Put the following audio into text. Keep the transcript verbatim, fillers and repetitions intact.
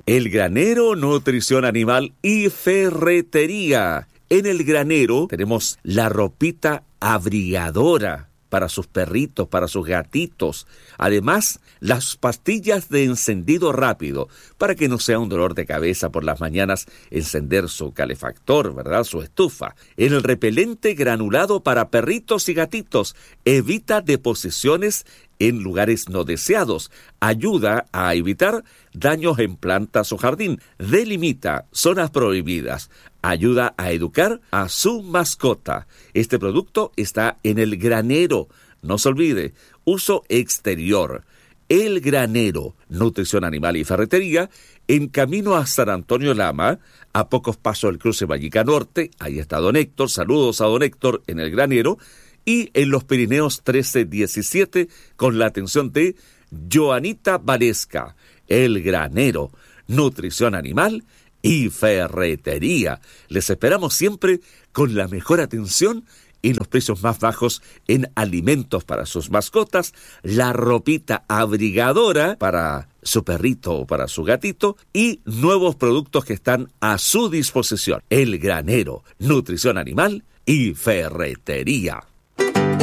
El Granero, nutrición animal y ferretería. En El Granero tenemos la ropita abrigadora para sus perritos, para sus gatitos. Además, las pastillas de encendido rápido, para que no sea un dolor de cabeza por las mañanas encender su calefactor, ¿verdad? Su estufa. El repelente granulado para perritos y gatitos evita deposiciones en lugares no deseados, ayuda a evitar daños en plantas o jardín, delimita zonas prohibidas, ayuda a educar a su mascota. Este producto está en El Granero. No se olvide, uso exterior. El Granero, nutrición animal y ferretería, en camino a San Antonio Lama, a pocos pasos del cruce Vallica Norte. Ahí está don Héctor, saludos a don Héctor en El Granero. Y en los Pirineos trece diecisiete, con la atención de Joanita Valesca. El Granero, nutrición animal y ferretería. Les esperamos siempre con la mejor atención y los precios más bajos en alimentos para sus mascotas, la ropita abrigadora para su perrito o para su gatito y nuevos productos que están a su disposición. El Granero, nutrición animal y ferretería.